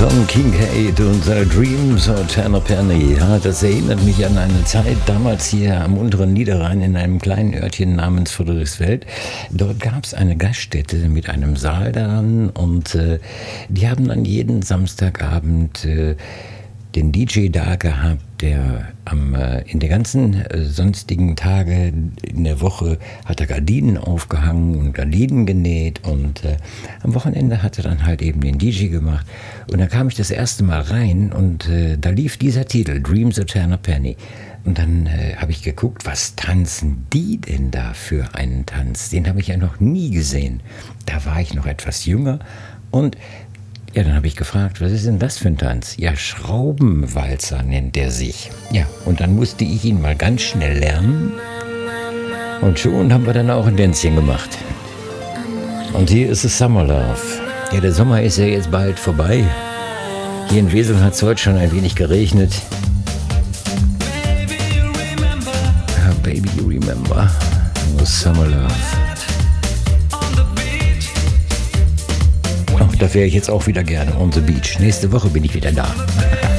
John Kincaid und Dreams of Turner Penny. Ja, das erinnert mich an eine Zeit damals hier am unteren Niederrhein in einem kleinen Örtchen namens Friedrichsfeld. Dort gab es eine Gaststätte mit einem Saal daran und die haben dann jeden Samstagabend den DJ da gehabt, der in den ganzen sonstigen Tage in der Woche hat er Gardinen aufgehangen und Gardinen genäht und am Wochenende hat er dann halt eben den DJ gemacht. Und da kam ich das erste Mal rein und da lief dieser Titel, Dreams of Turner Penny. Und dann habe ich geguckt, was tanzen die denn da für einen Tanz? Den habe ich ja noch nie gesehen. Da war ich noch etwas jünger und ja, dann habe ich gefragt, was ist denn das für ein Tanz? Ja, Schraubenwalzer nennt der sich. Ja, und dann musste ich ihn mal ganz schnell lernen. Und schon haben wir dann auch ein Tänzchen gemacht. Und hier ist es Summer Love. Ja, der Sommer ist ja jetzt bald vorbei. Hier in Wesel hat es heute schon ein wenig geregnet. Ja, Baby, you remember. Summer Love. Da wäre ich jetzt auch wieder gerne on the beach. Nächste Woche bin ich wieder da.